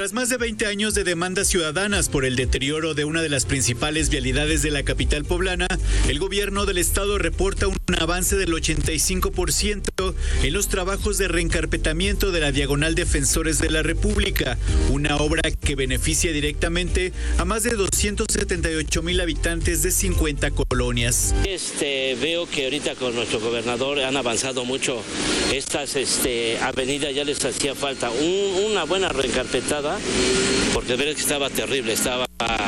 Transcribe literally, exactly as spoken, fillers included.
Tras más de veinte años de demandas ciudadanas por el deterioro de una de las principales vialidades de la capital poblana, el gobierno del estado reporta un avance del ochenta y cinco por ciento en los trabajos de reencarpetamiento de la Diagonal Defensores de la República, una obra que beneficia directamente a más de doscientos setenta y ocho mil habitantes de cincuenta colonias. Este, veo que ahorita con nuestro gobernador han avanzado mucho. Estas este, avenidas ya les hacía falta un, una buena reencarpetada, porque ver que estaba terrible, estaba